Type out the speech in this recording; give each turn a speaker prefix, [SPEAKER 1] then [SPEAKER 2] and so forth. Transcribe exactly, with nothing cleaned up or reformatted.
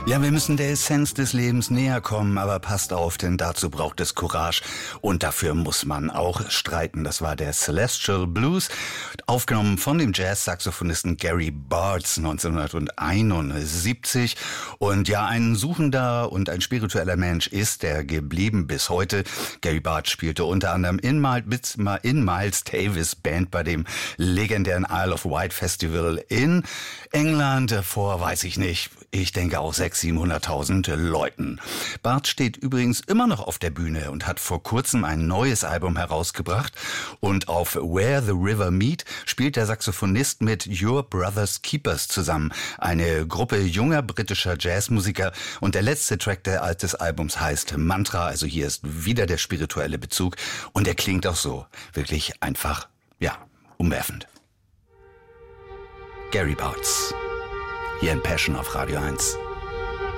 [SPEAKER 1] Ja, wir müssen der Essenz des Lebens näher kommen, aber passt auf, denn dazu braucht es Courage und dafür muss man auch streiten. Das war der Celestial Blues, aufgenommen von dem Jazz-Saxophonisten Gary Bartz neunzehnhunderteinundsiebzig. Und ja, ein suchender und ein spiritueller Mensch ist er geblieben bis heute. Gary Bartz spielte unter anderem in, in Miles Davis Band bei dem legendären Isle of Wight Festival in England vor, weiß ich nicht, ich denke auch sechshunderttausend, siebenhunderttausend Leuten. Bartz steht übrigens immer noch auf der Bühne und hat vor kurzem ein neues Album herausgebracht. Und auf Where the River Meet spielt der Saxophonist mit Your Brother's Keepers zusammen. Eine Gruppe junger britischer Jazzmusiker. Und der letzte Track des Albums heißt Mantra. Also hier ist wieder der spirituelle Bezug. Und er klingt auch so. Wirklich einfach, ja, umwerfend. Gary Bartz. Hier in Passion auf Radio eins.